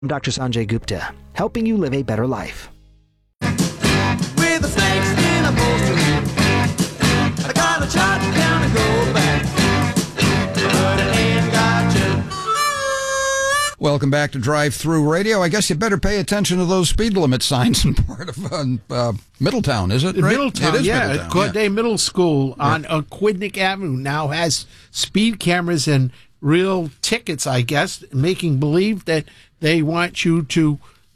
I'm Dr. Sanjay Gupta, helping you live a better life. With the snakes in a bolster, I gotta jot down and go back, but it ain't got you. Welcome back to Drive Through Radio. I guess you better pay attention to those speed limit signs in part of Middletown, is it? Right? Middletown, it is yeah. Middletown, Corday Middle School on Quidnick Avenue now has speed cameras and real tickets, I guess, making believe that they want you to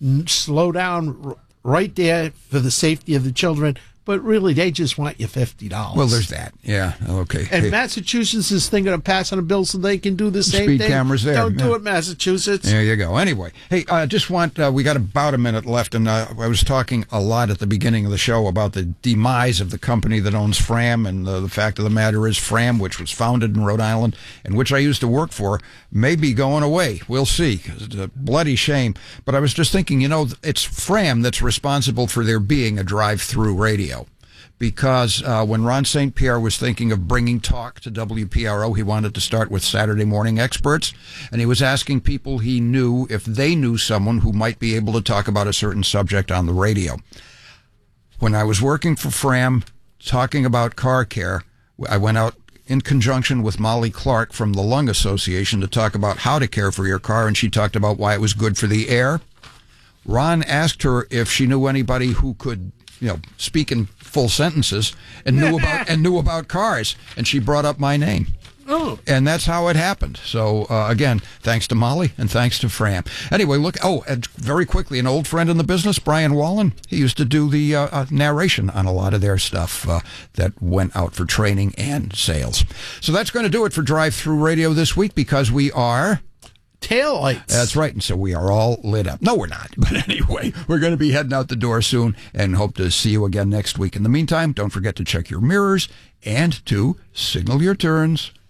slow down right there for the safety of the children, but really they just want you $50. Well, there's that. Yeah, okay. And Hey, Massachusetts is thinking of passing a bill so they can do the same Speed thing. cameras there, Don't do yeah. it, Massachusetts. there you go. Anyway, hey, just want, we got about a minute left, and I was talking a lot at the beginning of the show about the demise of the company that owns Fram, and the fact of the matter is Fram, which was founded in Rhode Island, and which I used to work for, may be going away. We'll see. It's a bloody shame. But I was just thinking, it's Fram that's responsible for there being a drive-through radio. Because when Ron St. Pierre was thinking of bringing talk to WPRO, he wanted to start with Saturday morning experts, and he was asking people he knew if they knew someone who might be able to talk about a certain subject on the radio. When I was working for Fram, talking about car care, I went out in conjunction with Molly Clark from the Lung Association to talk about how to care for your car, and she talked about why it was good for the air. Ron asked her if she knew anybody who could, speak in full sentences and knew about cars, and she brought up my name. Oh. And that's how it happened. So, again, thanks to Molly and thanks to Fram. Anyway, look, and very quickly, an old friend in the business, Brian Wallen, he used to do the narration on a lot of their stuff that went out for training and sales. So that's going to do it for Drive Through Radio this week, because we are... Taillights. That's right. And so we are all lit up. No, we're not. But anyway, we're going to be heading out the door soon and hope to see you again next week. In the meantime, don't forget to check your mirrors and to signal your turns.